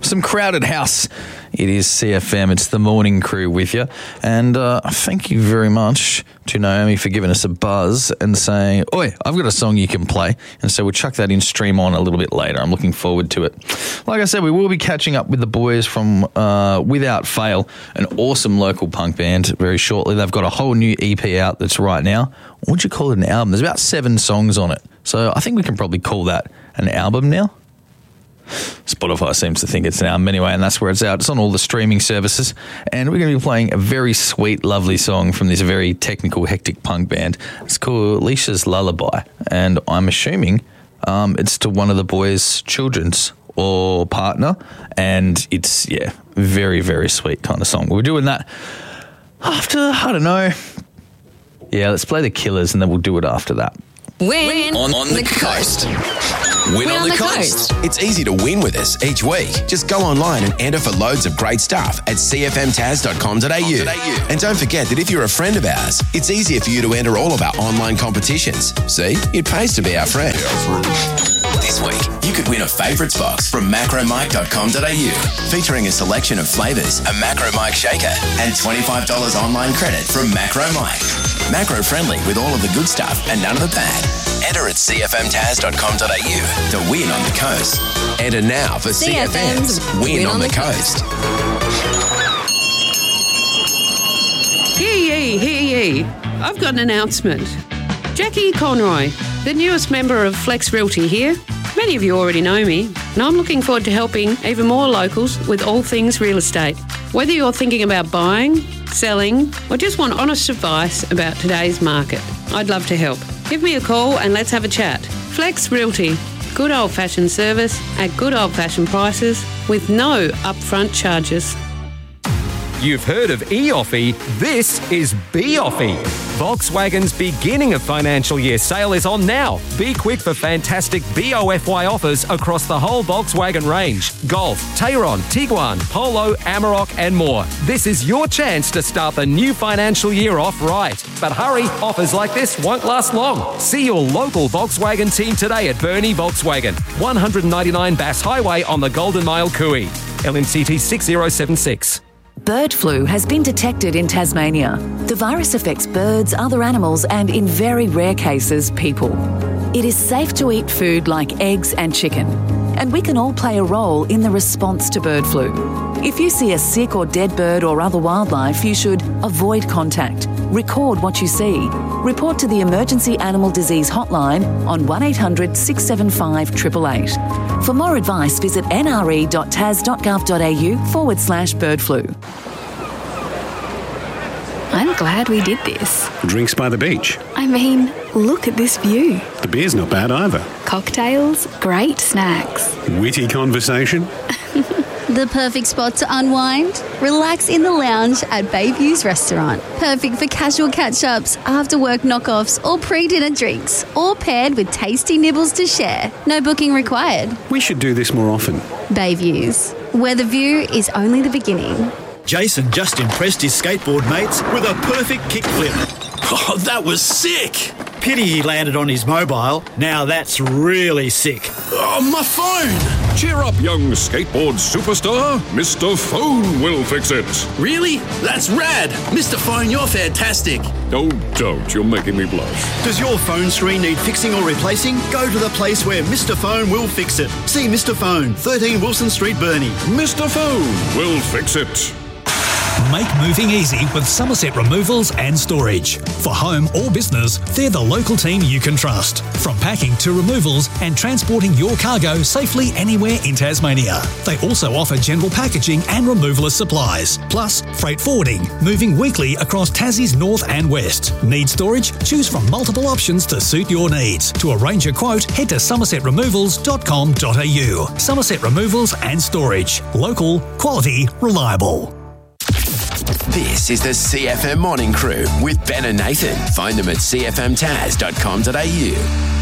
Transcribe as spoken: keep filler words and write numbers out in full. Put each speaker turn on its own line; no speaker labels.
some Crowded House. It is C F M. It's the morning crew with you. And uh, thank you very much to Naomi for giving us a buzz and saying, oi, I've got a song you can play. And so we'll chuck that in stream on a little bit later. I'm looking forward to it. Like I said, we will be catching up with the boys from uh, Without Fail, an awesome local punk band, very shortly. They've got a whole new E P out that's right now. What would you call it, an album? There's about seven songs on it. So I think we can probably call that an album now. Spotify seems to think it's an album anyway, and that's where it's out. It's on all the streaming services, and we're going to be playing a very sweet, lovely song from this very technical, hectic punk band. It's called Alicia's Lullaby, and I'm assuming um, it's to one of the boys' children's or partner, and it's, yeah, very, very sweet kind of song. We're doing that after, I don't know. Yeah, let's play The Killers, and then we'll do it after that.
Win
on, on the, the coast. Win, win on, on the, the coast. coast. It's easy to win with us each week. Just go online and enter for loads of great stuff at c f m taz dot com dot a u. And don't forget that if you're a friend of ours, it's easier for you to enter all of our online competitions. See, it pays to be our friend. This week, you could win a favourites box from macro mike dot com dot a u, featuring a selection of flavours, a Macro Mike shaker, and twenty-five dollars online credit from Macro Mike. Macro friendly with all of the good stuff and none of the bad. Enter at c f m taz dot com dot a u to win on the coast. Enter now for C F M's Win, win on, on the, the Coast.
Hear ye, hear ye. I've got an announcement. Jackie Conroy, the newest member of Flex Realty here. Many of you already know me, and I'm looking forward to helping even more locals with all things real estate. Whether you're thinking about buying, selling, or just want honest advice about today's market, I'd love to help. Give me a call and let's have a chat. Flex Realty. Good old-fashioned service at good old-fashioned prices with no upfront charges.
You've heard of eOffie. This is BOffie. Volkswagen's beginning of financial year sale is on now. Be quick for fantastic B O F Y offers across the whole Volkswagen range. Golf, Tayron, Tiguan, Polo, Amarok and more. This is your chance to start the new financial year off right. But hurry, offers like this won't last long. See your local Volkswagen team today at Burnie Volkswagen, one ninety-nine Bass Highway on the Golden Mile Cooey. L M C T six zero seven six.
Bird flu has been detected in Tasmania. The virus affects birds, other animals, and in very rare cases, people. It is safe to eat food like eggs and chicken, and we can all play a role in the response to bird flu. If you see a sick or dead bird or other wildlife, you should avoid contact, record what you see, report to the Emergency Animal Disease Hotline on one eight hundred six seven five eight eight eight. For more advice, visit nre.tas.gov.au forward slash bird flu.
I'm glad we did this.
Drinks by the beach.
I mean, look at this view.
The beer's not bad either.
Cocktails, great snacks.
Witty conversation.
The perfect spot to unwind? Relax in the lounge at Bayview's restaurant. Perfect for casual catch-ups, after-work knockoffs, or pre-dinner drinks, all paired with tasty nibbles to share. No booking required.
We should do this more often.
Bayview's, where the view is only the beginning.
Jason just impressed his skateboard mates with a perfect kickflip.
Oh, that was sick!
Pity he landed on his mobile. Now that's really sick.
Oh, my phone!
Cheer up, young skateboard superstar. Mister Phone will fix it.
Really? That's rad! Mister Phone, you're fantastic.
Oh, don't. You're making me blush.
Does your phone screen need fixing or replacing? Go to the place where Mister Phone will fix it. See Mister Phone, thirteen Wilson Street, Burnie.
Mister Phone will fix it.
Make moving easy with Somerset Removals and Storage. For home or business, they're the local team you can trust. From packing to removals and transporting your cargo safely anywhere in Tasmania. They also offer general packaging and removalist supplies, plus freight forwarding, moving weekly across Tassie's north and west. Need storage? Choose from multiple options to suit your needs. To arrange a quote, head to somerset removals dot com dot a u. Somerset Removals and Storage. Local, quality, reliable.
This is the C F M Morning Crew with Ben and Nathan. Find them at c f m taz dot com dot a u.